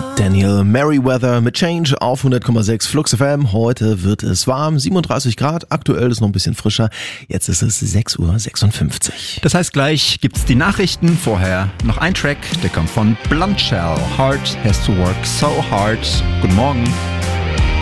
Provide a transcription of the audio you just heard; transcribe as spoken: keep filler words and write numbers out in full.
Daniel Merriweather mit Change auf hundert Komma sechs Flux F M. Heute wird es warm, siebenunddreißig Grad. Aktuell ist noch ein bisschen frischer. Jetzt ist es sechs Uhr sechsundfünfzig. Das heißt, gleich gibt's die Nachrichten. Vorher noch ein Track, der kommt von Blunt Shell. Heart has to work so hard. Guten Morgen.